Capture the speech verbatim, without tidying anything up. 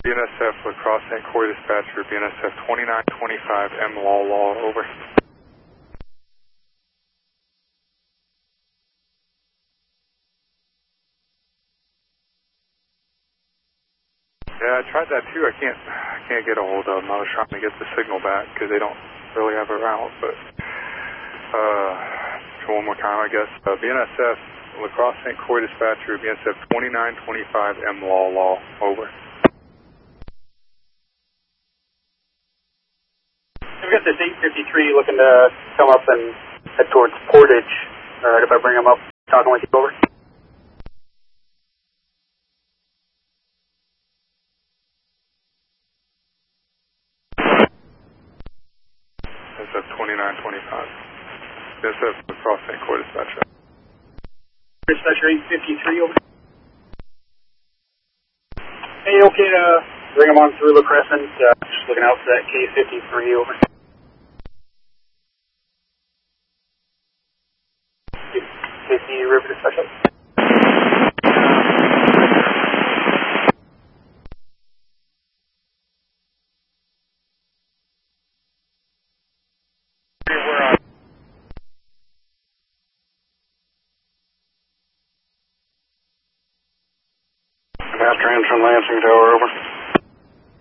B N S F La Crosse Saint Croix dispatcher, B N S F twenty-nine twenty-five M Law Law, over. Yeah, I tried that too. I can't, I can't get a hold of them. I was trying to get the signal back because they don't really have a route. But uh, so one more time, I guess. Uh, B N S F La Crosse Saint Croix dispatcher, B N S F twenty-nine twenty-five M Law Law, over. We've got this eight fifty-three looking to come up and head towards Portage. Alright, if I bring him up, talking with you, over. B N S F twenty-nine twenty-five. B N S F La Crosse Saint Croix dispatcher. Dispatcher eight fifty-three, over. Hey, okay to bring him on through La Crescent, uh, just looking out for that K fifty-three, over. K C River dispatcher. Mass Trans from Lansing Tower, over.